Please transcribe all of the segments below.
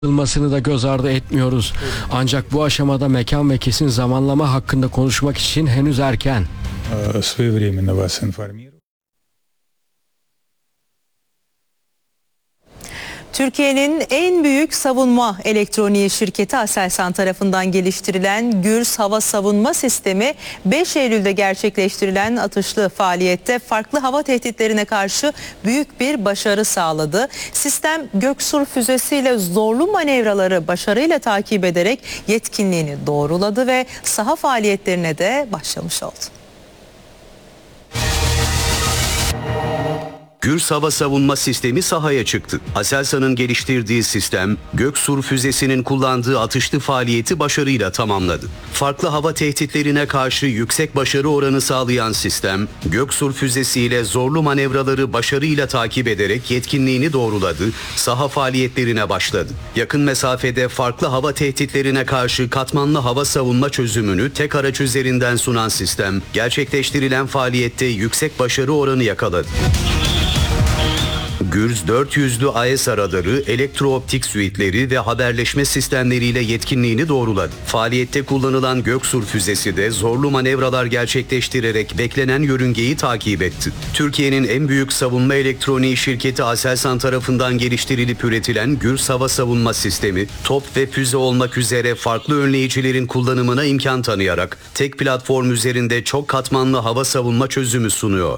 da göz ardı etmiyoruz. Ancak bu aşamada mekan ve kesin zamanlama hakkında konuşmak için henüz erken. Своевременно вас информирую. Türkiye'nin en büyük savunma elektroniği şirketi Aselsan tarafından geliştirilen Gürs Hava Savunma Sistemi 5 Eylül'de gerçekleştirilen atışlı faaliyette farklı hava tehditlerine karşı büyük bir başarı sağladı. Sistem Göksur füzesiyle zorlu manevraları başarıyla takip ederek yetkinliğini doğruladı ve saha faaliyetlerine de başlamış oldu. Gürs Hava Savunma Sistemi sahaya çıktı. Aselsan'ın geliştirdiği sistem, Göksur füzesinin kullandığı atışlı faaliyeti başarıyla tamamladı. Farklı hava tehditlerine karşı yüksek başarı oranı sağlayan sistem, Göksur füzesiyle zorlu manevraları başarıyla takip ederek yetkinliğini doğruladı, saha faaliyetlerine başladı. Yakın mesafede farklı hava tehditlerine karşı katmanlı hava savunma çözümünü tek araç üzerinden sunan sistem, gerçekleştirilen faaliyette yüksek başarı oranı yakaladı. Gürs 400'lü AES radarı, elektrooptik suitleri ve haberleşme sistemleriyle yetkinliğini doğruladı. Faaliyette kullanılan Göksur füzesi de zorlu manevralar gerçekleştirerek beklenen yörüngeyi takip etti. Türkiye'nin en büyük savunma elektroniği şirketi Aselsan tarafından geliştirilip üretilen Gürs Hava Savunma Sistemi, top ve füze olmak üzere farklı önleyicilerin kullanımına imkan tanıyarak tek platform üzerinde çok katmanlı hava savunma çözümü sunuyor.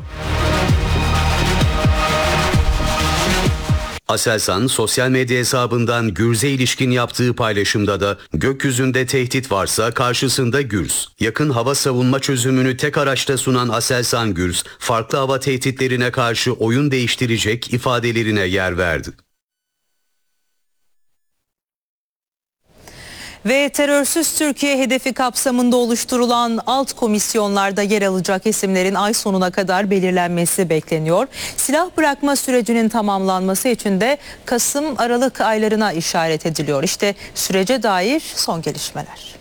Aselsan sosyal medya hesabından Gürs'e ilişkin yaptığı paylaşımda da gökyüzünde tehdit varsa karşısında Gürs. Yakın hava savunma çözümünü tek araçta sunan Aselsan Gürs, farklı hava tehditlerine karşı oyun değiştirecek ifadelerine yer verdi. Ve terörsüz Türkiye hedefi kapsamında oluşturulan alt komisyonlarda yer alacak isimlerin ay sonuna kadar belirlenmesi bekleniyor. Silah bırakma sürecinin tamamlanması için de Kasım-Aralık aylarına işaret ediliyor. İşte sürece dair son gelişmeler.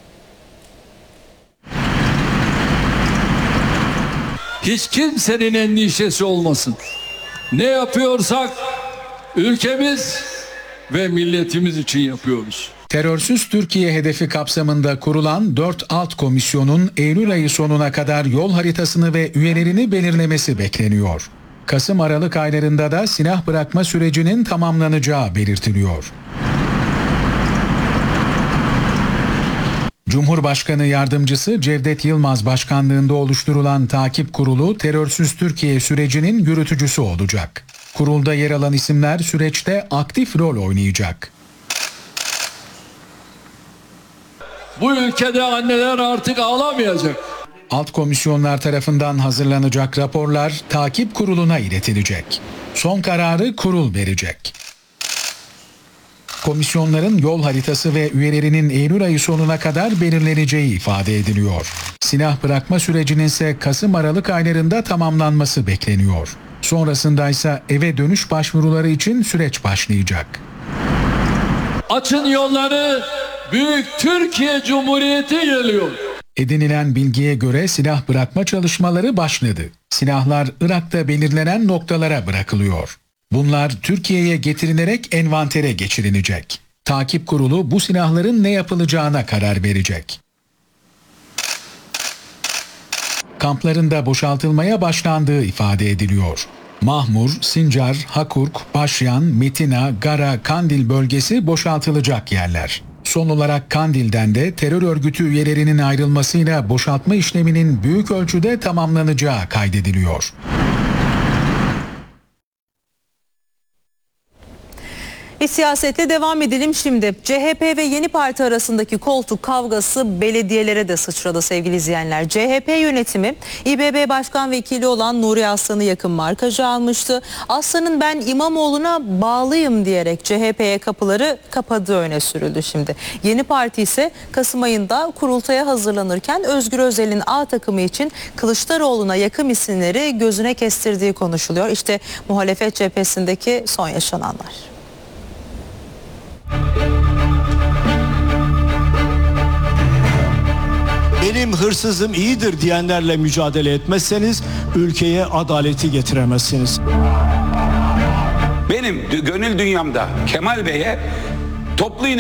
Hiç kimsenin endişesi olmasın. Ne yapıyorsak ülkemiz ve milletimiz için yapıyoruz. Terörsüz Türkiye hedefi kapsamında kurulan 4 alt komisyonun Eylül ayı sonuna kadar yol haritasını ve üyelerini belirlemesi bekleniyor. Kasım-Aralık aylarında da silah bırakma sürecinin tamamlanacağı belirtiliyor. Cumhurbaşkanı Yardımcısı Cevdet Yılmaz başkanlığında oluşturulan takip kurulu terörsüz Türkiye sürecinin yürütücüsü olacak. Kurulda yer alan isimler süreçte aktif rol oynayacak. Bu ülkede anneler artık ağlamayacak. Alt komisyonlar tarafından hazırlanacak raporlar takip kuruluna iletilecek. Son kararı kurul verecek. Komisyonların yol haritası ve üyelerinin Eylül ayı sonuna kadar belirleneceği ifade ediliyor. Silah bırakma sürecinin ise Kasım-Aralık aylarında tamamlanması bekleniyor. Sonrasında ise eve dönüş başvuruları için süreç başlayacak. Açın yolları, Büyük Türkiye Cumhuriyeti geliyor. Edinilen bilgiye göre silah bırakma çalışmaları başladı. Silahlar Irak'ta belirlenen noktalara bırakılıyor. Bunlar Türkiye'ye getirilerek envantere geçirilecek. Takip kurulu bu silahların ne yapılacağına karar verecek. Kamplarında boşaltılmaya başlandığı ifade ediliyor. Mahmur, Sincar, Hakurk, Başyan, Metina, Gara, Kandil bölgesi boşaltılacak yerler. Son olarak Kandil'den de terör örgütü üyelerinin ayrılmasıyla boşaltma işleminin büyük ölçüde tamamlanacağı kaydediliyor. Siyasete devam edelim şimdi. CHP ve Yeni Parti arasındaki koltuk kavgası belediyelere de sıçradı sevgili izleyenler. CHP yönetimi İBB Başkan Vekili olan Nuri Aslan'ı yakın markajı almıştı. Aslan'ın ben İmamoğlu'na bağlıyım diyerek CHP'ye kapıları kapadığı öne sürüldü şimdi. Yeni Parti ise Kasım ayında kurultaya hazırlanırken Özgür Özel'in A takımı için Kılıçdaroğlu'na yakın isimleri gözüne kestirdiği konuşuluyor. İşte muhalefet cephesindeki son yaşananlar. Benim hırsızım iyidir diyenlerle mücadele etmezseniz ülkeye adaleti getiremezsiniz. Benim gönül dünyamda Kemal Bey'e Toplu